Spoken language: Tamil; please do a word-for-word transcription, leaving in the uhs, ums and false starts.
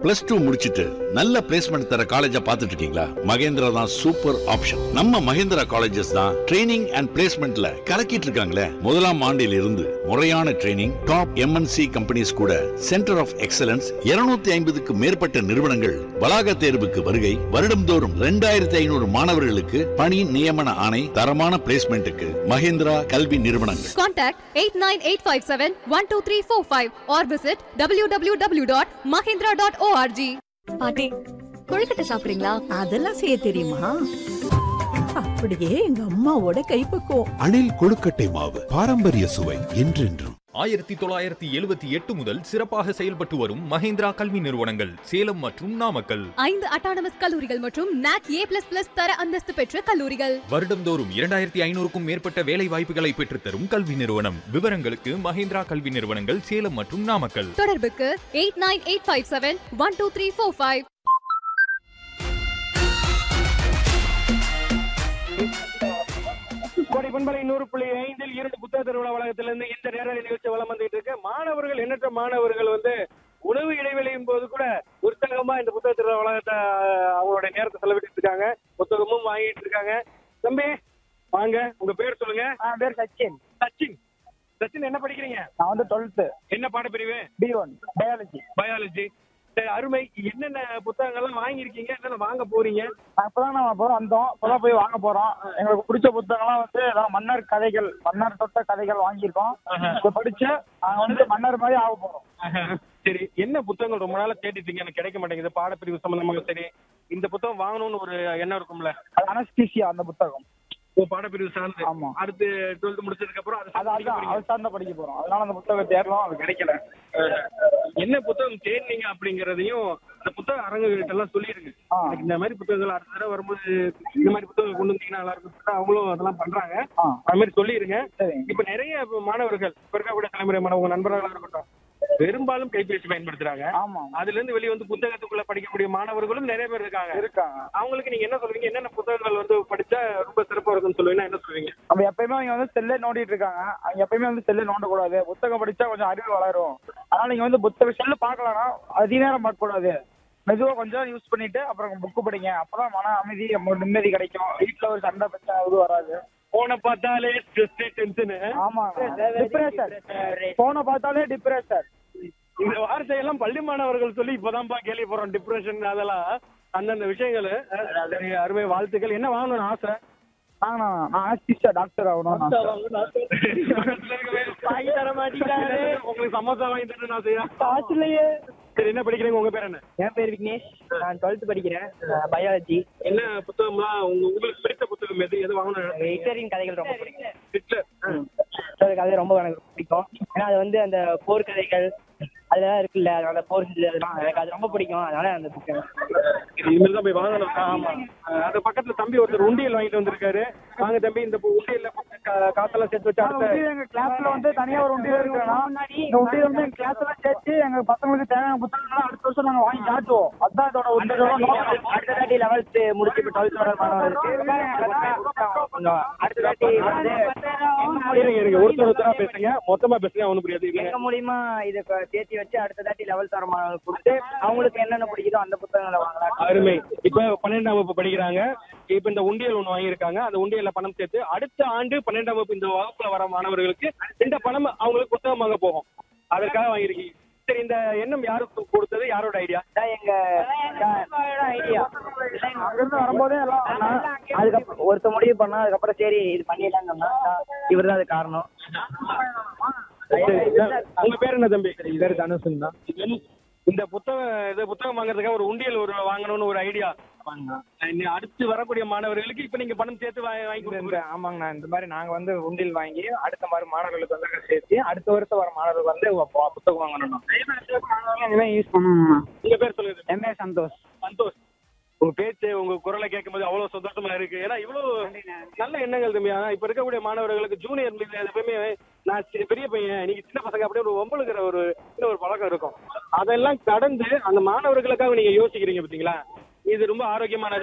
பிளஸ் டூ முடிச்சிட்டு நல்ல பிளேஸ்மெண்ட் தர காலேஜா பாத்துட்டு இருக்கீங்களா? மகேந்திரா தான் சூப்பர் ஆப்ஷன். நம்ம மகேந்திரா காலேஜஸ் தான் ட்ரைனிங் அண்ட் பிளேஸ்மெண்ட்ல கலக்கிட்டு இருக்காங்களே. முதலாம் ஆண்டில் இருந்து முறையான ட்ரைனிங், டாப் எம்என்சி கம்பெனிஸ் கூட சென்டர் ஆஃப் எக்ஸலன்ஸ் இருநூத்தி ஐம்பதுக்கு மேற்பட்ட நிறுவனங்கள் வளாக தேர்வுக்கு வருகை. வருடம்தோறும் இரண்டாயிரத்தி ஐநூறு மாணவர்களுக்கு பணி நியமன ஆணை. தரமான பிளேஸ்மெண்ட்டுக்கு மகேந்திரா கல்வி நிறுவனங்கள். Contact eight nine eight five seven one two three four five or visit w w w dot mahindra dot org. பாட்டி, கொழுக்கட்டை சாப்பிடுறீங்களா? அதெல்லாம் செய்ய தெரியுமா? அப்படியே எங்க அம்மாவோட கைப்பக்குவம். அணில் கொழுக்கட்டை மாவு, பாரம்பரிய சுவை என்றென்றும். ஆயிரத்தி தொள்ளாயிரத்தி எழுபத்தி எட்டு முதல் சிறப்பாக செயல்பட்டு வரும் மஹேந்திரா கல்வி நிறுவனங்கள் சேலம் மற்றும் நாமக்கல். ஐந்து அட்டானமஸ் கல்லூரிகள் மற்றும் நாக் ஏ பிளஸ் பிளஸ் தர அந்தஸ்து பெற்ற கல்லூரிகள். வருடம்தோறும் இரண்டாயிரத்தி ஐநூறுக்கும் மேற்பட்ட வேலை வாய்ப்புகளை பெற்றுத்தரும் கல்வி நிறுவனம். விவரங்களுக்கு மஹேந்திரா கல்வி நிறுவனங்கள் சேலம் மற்றும் நாமக்கல். தொடர்புக்கு eight nine eight five seven one two three four five. கோடை பண்பலை நூறு புள்ளி ஐந்தில் இரண்டு புத்தக திருவிழா வளாகத்திலிருந்து இந்த நேரடி நிகழ்ச்சி வளம் வந்துட்டு இருக்கு. மாணவர்கள், எண்ணற்ற மாணவர்கள் வந்து உணவு இடைவெளியும் போது கூட உற்சாகமா இந்த புத்தக திருவிழா வளாகத்தை அவங்களுடைய நேரத்தை செலவிட்டு இருக்காங்க. புத்தகமும் வாங்கிட்டு இருக்காங்க. தம்பி வாங்க, உங்க பேர் சொல்லுங்க. பேர் சச்சின். சச்சின் சச்சின் என்ன படிக்கிறீங்க? நான் வந்து டுவெல்த். என்ன பாடப்பிரிவு? B one biology. பயாலஜி. சரி, அருமை. என்னென்ன புத்தகங்கள்லாம் வாங்கியிருக்கீங்க, என்னென்ன வாங்க போறீங்க? அப்பதான் நம்ம போறோம் வந்தோம் இப்பதான் போய் வாங்க போறோம். எங்களுக்கு பிடிச்ச புத்தகம்லாம் வந்து எல்லாம் மன்னர் கதைகள், மன்னர் தொட்ட கதைகள் வாங்கியிருக்கோம். இப்ப படிச்சு நாங்க வந்து மன்னர் மாதிரி ஆக போறோம். சரி, என்ன புத்தகங்கள் ரொம்ப நாளா தேடிட்டீங்க, எனக்கு கிடைக்க மாட்டேங்குது, பாடப்பிரிவு சம்பந்தமாக? சரி, இந்த புத்தகம் வாங்கணும்னு ஒரு எண்ணம் இருக்கும்ல? அது அனஸ்தீசியா அந்த புத்தகம். ஓ, பாடப்பிரிவு சார்ந்து. ஆமா. அடுத்து டுவெல்த் முடிச்சதுக்கு அப்புறம் அது அது சார்ந்த படிக்க போறோம். அதனால அந்த புத்தகம் தேடலாம், அது கிடைக்கல. என்ன புத்தகம் தேடினீங்க அப்படிங்கறதையும் அந்த புத்தக அரங்குகிட்ட எல்லாம் சொல்லிருங்க. எனக்கு இந்த மாதிரி புத்தகங்கள் அடுத்த தடவை வரும்போது இந்த மாதிரி புத்தகங்கள் கொண்டு வந்தீங்கன்னா நல்லா இருக்கும். அவங்களும் அதெல்லாம் பண்றாங்க. அது மாதிரி சொல்லிருங்க. இப்ப நிறைய மாணவர்கள், இப்ப இருக்கக்கூடிய தலைமுறை மாணவங்க, நண்பர்களாக இருக்கட்டும், பெரும்பாலும் கைபேசி பயன்படுத்துறாங்க. ஆமா. அதுல இருந்து வெளியே வந்து புத்தகத்துக்குள்ள படிக்கக்கூடிய மாணவர்களும் நிறைய பேர் இருக்காங்க இருக்காங்க அவங்களுக்கு நீங்க என்ன சொல்றீங்க? என்னென்ன புத்தகங்கள் வந்து படிச்சா ரொம்ப சிறப்பா இருக்கும்னு சொல்லுவீங்கன்னா என்ன சொல்லுவீங்க? அவங்க எப்பயுமே அவங்க வந்து செல்லே நோண்டிட்டு இருக்காங்க. அவங்க எப்பயுமே வந்து செல்லே நோண்டக்கூடாது. புத்தகம் படிச்சா கொஞ்சம் அறிவு வளரும். அதனால நீங்க வந்து புத்தக செல்லு பாக்கலாம்னா அதிக நேரம் பார்க்க கூடாது. மெதுவா கொஞ்சம் யூஸ் பண்ணிட்டு அப்புறம் புக்கு படிங்க. அப்பதான் மன அமைதி, நிம்மதி கிடைக்கும். வீட்டுல ஒரு சண்டை பிரச்சனை எதுவும் வராது. போனை பார்த்தாலே டென்ஷன். ஆமா, டிப்ரெஷன். போனை பார்த்தாலே டிப்ரெஷன். இந்த வார்த்தையெல்லாம் பள்ளி மாணவர்கள் சொல்லி இப்பதான்ப்பா கேள்விப்படுறோம். டிப்ரெஷன், அதெல்லாம் அந்தந்த விஷயங்கள். அருமை, வாழ்த்துக்கள். என்ன வாங்கணும்னு ஆசை? டாக்டர் ஆகணும். உங்களுக்கு சமோசா வாங்கி தரணும் ஆசையா? காசுலயே. சரி, என்ன படிக்கிறீங்க? உங்க பேர் என்ன? என் பேர் விக்னேஷ். நான் டுவெல்த் படிக்கிறேன், பயாலஜி. என்ன புத்தகம்லாம் உங்களுக்கு பிடித்த புத்தகம் எது? எது வாங்கணும்? ஹிட்லரின் கதைகள் ரொம்ப பிடிக்கும். ஹிட்லர் கதை ரொம்ப எனக்கு பிடிக்கும். ஏன்னா அது வந்து அந்த போர் கதைகள் அதெல்லாம் இருக்குல்ல, அதனால போர் அதெல்லாம் எனக்கு அது ரொம்ப பிடிக்கும். அதனால அந்த புத்தகம் இனிமேல் தான் போய் வாங்கணும். ஆமா, அந்த பக்கத்துல தம்பி ஒருத்தர் உண்டியல் வாங்கிட்டு வந்திருக்காரு. வாங்க தம்பி, இந்த உண்டியல்ல காசெல்லாம் சேர்த்து வச்சு அடுத்த எங்க கிளாஸ்ல வந்து தனியா ஒரு உண்டியல் இருக்கிறோம். இந்த உண்டியல் வந்து எங்க கிளாஸ்ல சேர்த்து எங்க பசங்களுக்கு தேவையான புத்தகங்கள் அடுத்த வருஷம் நாங்க வாங்கி காட்டுவோம். அதான் இதோட உண்டியல். அடுத்த தாட்டி லெவல்த் முடிச்சு இப்ப டுவெல்த் வர மாணவர்களுக்கு அடுத்த தாட்டி வந்து ஒருத்தர் ஒருத்தரா பேசுங்க, மொத்தமா பேசுங்க, ஒன்னும் புரியாது. எங்க மூலியமா இதை சேர்த்து வச்சு அடுத்த தாட்டி லெவல்த் வர மாணவர்களுக்கு கொடுத்து அவங்களுக்கு என்னென்ன பிடிக்குதோ அந்த புத்தகங்களை வாங்கலாம். அருமை. இப்ப பன்னெண்டாம் வகுப்பு படிக்கிறாங்க. இப்ப இந்த உண்டியல் ஒண்ணு வாங்கியிருக்காங்க. அந்த உண்டியல்ல பணம் சேர்த்து அடுத்த ஆண்டு பன்னெண்டாம் வகுப்பு இந்த வகுப்புல வர மாணவர்களுக்கு இந்த பணம் அவங்களுக்கு புத்தகம் வாங்க போகும். அதற்காக வாங்கியிருக்கீங்க. சரி, இந்த எண்ணம் யாருக்கு கொடுத்தது? யாரோட ஐடியா? எங்க ஐடியா. அங்கிருந்து வரும்போதே எல்லாம் அதுக்கப்புறம் ஒருத்த முடிவு பண்ணா, அதுக்கப்புறம் சரி இது பண்ணிடலாங்கன்னா இவர் தான் அது காரணம். உங்க பேர் என்ன தம்பி? பேர் தனுஷன் தான். இந்த புத்தகம் இது புத்தகம் வாங்குறதுக்காக ஒரு உண்டியல் ஒரு வாங்கணும்னு ஒரு ஐடியா. அடுத்து வரக்கூடிய மாணவர்களுக்கு இப்ப நீங்க பணம் சேர்த்து வாங்கி கொடுங்க. ஆமாங்கண்ணா, இந்த மாதிரி நாங்க வந்து உண்டியல் வாங்கி அடுத்த மாதிரி மாணவர்களுக்கு வந்து சேர்த்து அடுத்த வருஷம் வர மாணவர்களுக்கு வந்து புத்தகம் வாங்கணும். யூஸ் பண்ணணும். உங்க பேர் சொல்லுங்க. M A Santhosh. சந்தோஷ், உங்க பேச்சு, உங்க குரலை கேட்கும் போது அவ்வளவு சந்தோஷமா இருக்கு. ஏன்னா இவ்வளவு நல்ல எண்ணங்கள் தம்பி. ஆனா இப்ப இருக்கக்கூடிய மாணவர்களுக்கு ஜூனியர் எப்பவுமே நான் பெரிய பையன், நீங்க சின்ன பசங்க அப்படியே ஒரு ஒம்பளுக்கிற ஒரு ஒரு பழக்கம் இருக்கும். அதெல்லாம் கடந்து அந்த மாணவர்களுக்காக நீங்க யோசிக்கிறீங்க பாத்தீங்களா? இது ரொம்ப ஆரோக்கியமானது.